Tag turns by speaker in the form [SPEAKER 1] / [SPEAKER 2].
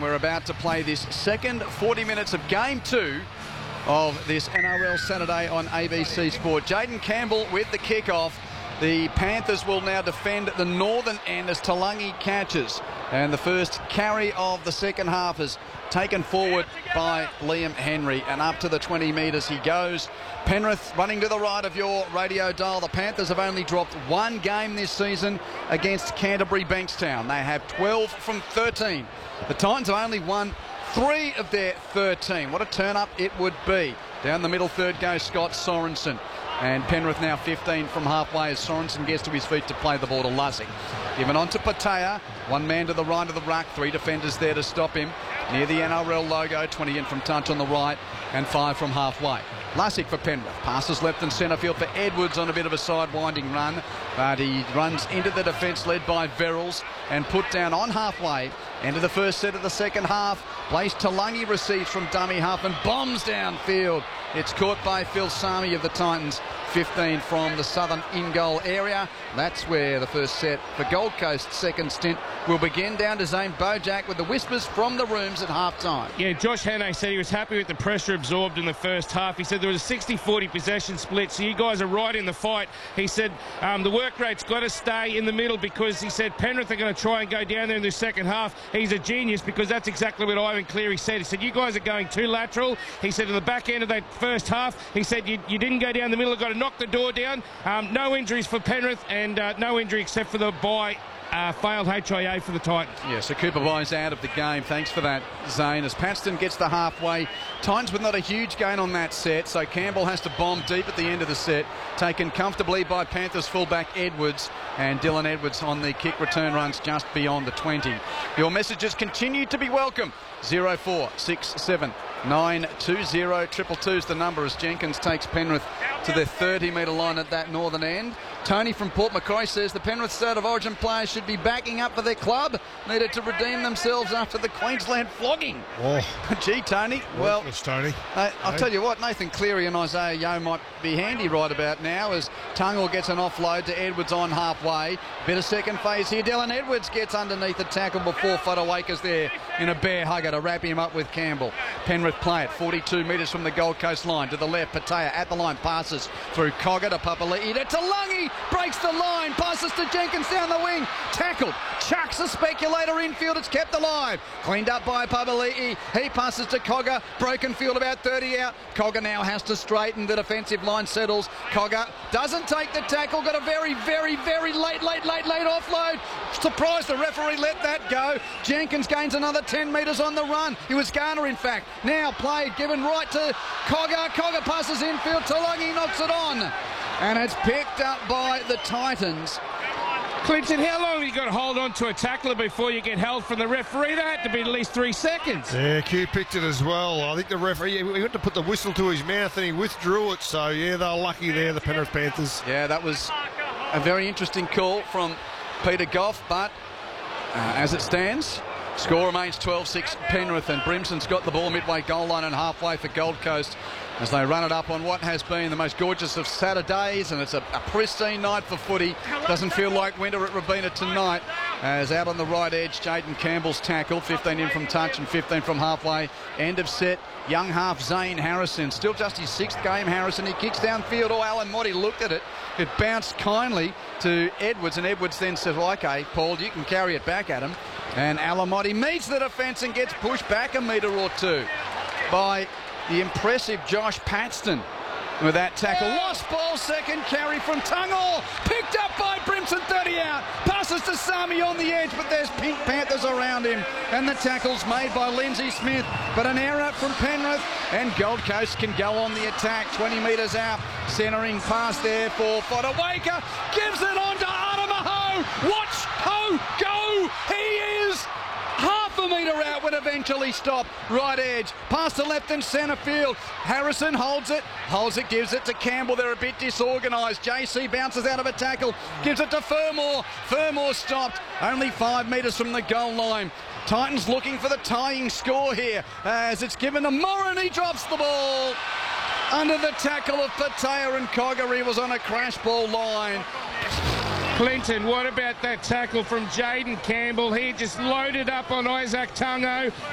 [SPEAKER 1] We're about to play this second 40 minutes of Game 2 of this NRL Saturday on ABC Sport. Jayden Campbell with the kickoff. The Panthers will now defend the northern end as Taulagi catches. And the first carry of the second half is taken forward by Liam Henry. And up to the 20 metres he goes. Penrith running to the right of your radio dial. The Panthers have only dropped one game this season against Canterbury Bankstown. They have 12 from 13. The Titans have only won 3 of their 13. What a turn-up it would be. Down the middle third goes Scott Sorensen. And Penrith now 15 from halfway as Sorensen gets to his feet to play the ball to Lussick. Given on to Patea. One man to the right of the ruck. 3 defenders there to stop him. Near the NRL logo. 20 in from touch on the right and 5 from halfway. Lussick for Penrith. Passes left and centre field for Edwards on a bit of a side-winding run. But he runs into the defence led by Verrills and put down on halfway. Into the first set of the second half. Blaze Taulagi receives from dummy half and bombs downfield. It's caught by Phil Sami of the Titans. 15 from the southern in-goal area. That's where the first set for Gold Coast's second stint will begin. Down to Zane Bojack with the whispers from the rooms at half-time.
[SPEAKER 2] Yeah, Josh Hannay said he was happy with the pressure absorbed in the first half. He said there was a 60-40 possession split, so you guys are right in the fight. He said the work rate's got to stay in the middle because he said Penrith are going to try and go down there in the second half. He's a genius because that's exactly what Ivan Cleary said. He said, you guys are going too lateral. He said in the back end of that first half, he said you didn't go down the middle, got to knock the door down. No injuries for Penrith and no injury except for the bye. Failed HIA for the Titans.
[SPEAKER 1] Yeah, so Cooper Bye's out of the game. Thanks for that, Zane. As Paxton gets the halfway. Titans with not a huge gain on that set, so Campbell has to bomb deep at the end of the set. Taken comfortably by Panthers fullback Edwards, and Dylan Edwards on the kick return runs just beyond the 20. Your messages continue to be welcome. 0467 920 222 is the number as Jenkins takes Penrith to their 30-metre line at that northern end. Tony from Port Macquarie says the Penrith State of Origin players should be backing up for their club. Needed to redeem themselves after the Queensland flogging.
[SPEAKER 3] Oh.
[SPEAKER 1] Gee, Tony. Well,
[SPEAKER 3] it's Tony.
[SPEAKER 1] I'll tell you what, Nathan Cleary and Isaiah Yeo might be handy right about now as Tungle gets an offload to Edwards on halfway. Bit of second phase here. Dylan Edwards gets underneath the tackle before Fodawaker's there in a bear hugger to wrap him up with Campbell. Penrith play it 42 metres from the Gold Coast line to the left. Patea at the line, passes through Cogger to Papali'i to Taulagi, breaks the line, passes to Jenkins down the wing, tackled, chucks a speculator infield, it's kept alive, cleaned up by Papali'i, he passes to Cogger, broken field about 30 out, Cogger now has to straighten, the defensive line settles, Cogger doesn't take the tackle, got a very late offload, surprised the referee let that go. Jenkins gains another 10 metres on the run, it was Garner in fact, now played, given right to Cogger, Cogger passes infield, Taulagi knocks it on. And it's picked up by the Titans.
[SPEAKER 2] Clinton, how long have you got to hold on to a tackler before you get held from the referee? That had to be at least 3 seconds.
[SPEAKER 3] Yeah, Q picked it as well. I think the referee, he went to put the whistle to his mouth and he withdrew it. So, yeah, they're lucky there, the Penrith Panthers.
[SPEAKER 1] Yeah, that was a very interesting call from Peter Goff. But as it stands, score remains 12-6 Penrith, and Brimson's got the ball midway goal line and halfway for Gold Coast as they run it up on what has been the most gorgeous of Saturdays, and it's a pristine night for footy. Doesn't feel like winter at Robina tonight, as out on the right edge, Jayden Campbell's tackle, 15 in from touch and 15 from halfway. End of set, young half Zane Harrison, still just his 6th game Harrison, he kicks downfield, Alan Motti looked at it, it bounced kindly to Edwards, and Edwards then says, well, okay, Paul, you can carry it back at him. And Alamotti meets the defence and gets pushed back a metre or two by the impressive Josh Paxton with that tackle. Lost ball, second carry from Tungle. Picked up by Brimson, 30 out. Passes to Sami on the edge, but there's Pink Panthers around him. And the tackle's made by Lindsay Smith. But an error from Penrith, and Gold Coast can go on the attack. 20 metres out. Centering pass there for Fodawaker. Gives it on to Adamaho. Watch Ho go. He is half a metre out when eventually stopped. Right edge, pass to left and centre field. Harrison holds it, gives it to Campbell. They're a bit disorganised. JC bounces out of a tackle, gives it to Fermor. Fermor stopped, only 5 metres from the goal line. Titans looking for the tying score here as it's given to Moran. He drops the ball under the tackle of Patea, and Cogger. He was on a crash ball line.
[SPEAKER 2] Clinton, what about that tackle from Jayden Campbell? He just loaded up on Isaac Tungo.